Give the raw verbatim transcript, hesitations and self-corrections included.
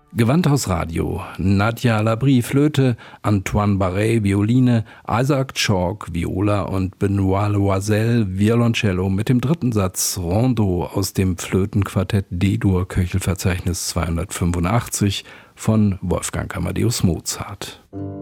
Gewandhaus Radio, Nadja Labrie Flöte, Antoine Barret Violine, Isaac Chalk Viola und Benoît Loisel Violoncello mit dem dritten Satz Rondeau aus dem Flötenquartett D-Dur Köchelverzeichnis zweihundertfünfundachtzig von Wolfgang Amadeus Mozart.